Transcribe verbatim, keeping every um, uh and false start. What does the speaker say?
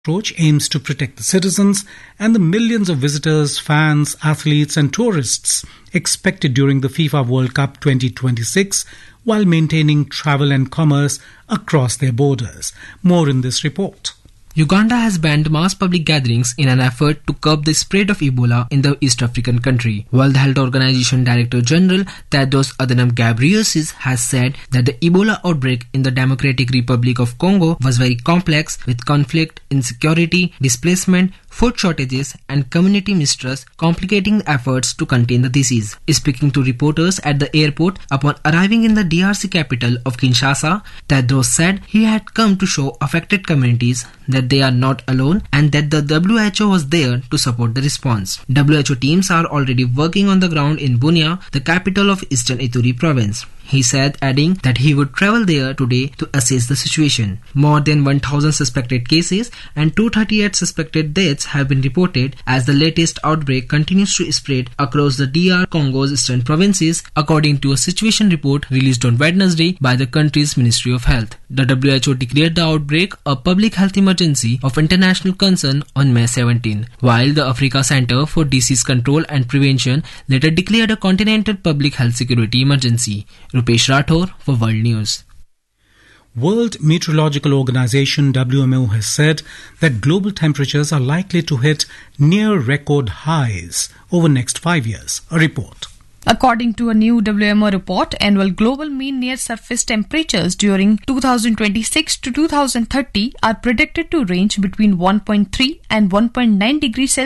approach aims to protect the citizens and the millions of visitors, fans, athletes and tourists expected during the FIFA World Cup twenty twenty-six while maintaining travel and commerce across their borders. More in this report. Uganda has banned mass public gatherings in an effort to curb the spread of Ebola in the East African country. World Health Organization Director General Tedros Adhanom Ghebreyesus has said that the Ebola outbreak in the Democratic Republic of Congo was very complex, with conflict, insecurity, displacement, food shortages and community mistrust complicating efforts to contain the disease. Speaking to reporters at the airport upon arriving in the D R C capital of Kinshasa, Tedros said he had come to show affected communities that they are not alone and that the W H O was there to support the response. W H O teams are already working on the ground in Bunia, the capital of Eastern Ituri province. He said, adding that he would travel there today to assess the situation. More than one thousand suspected cases and two hundred thirty-eight suspected deaths have been reported as the latest outbreak continues to spread across the D R Congo's eastern provinces, according to a situation report released on Wednesday by the country's Ministry of Health. The W H O declared the outbreak a public health emergency of international concern on May seventeenth, while the Africa Center for Disease Control and Prevention later declared a continental public health security emergency. Rupesh Rathore for World News. World Meteorological Organization W M O has said that global temperatures are likely to hit near record highs over next five years. A report. According to a new W M O report, annual global mean near-surface temperatures during two thousand twenty-six to two thousand thirty are predicted to range between one point three and one point nine degrees Celsius